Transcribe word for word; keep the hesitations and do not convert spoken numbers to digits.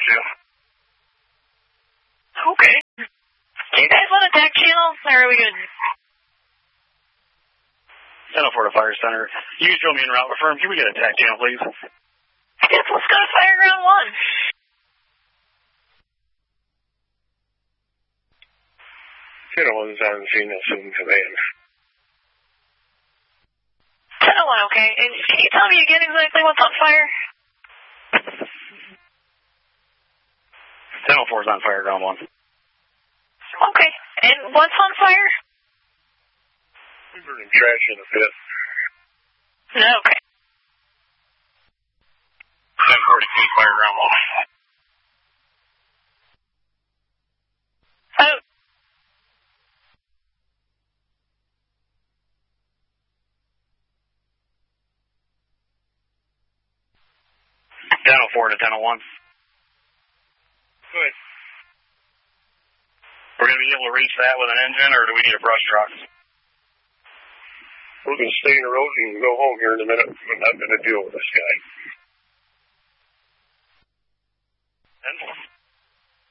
two. Okay. Do you guys want a deck channel, or are we good? ten oh four to Fire Center. You can show me in route confirm. Can we get a deck channel, please? Yes, let's go to Fire Ground one. ten oh one's on scene, assume command. ten oh one, okay. And can you tell me again exactly what's on fire? ten oh four is on Fire Ground one. Okay. And what's on fire? We're burning trash in the pit. Okay. ten forty-two, Fire Ground one. Oh. ten oh four to ten oh one. Good. We're going to be able to reach that with an engine, or do we need a brush truck? We're going to stay in the road and go home here in a minute. We're not going to deal with this guy. ten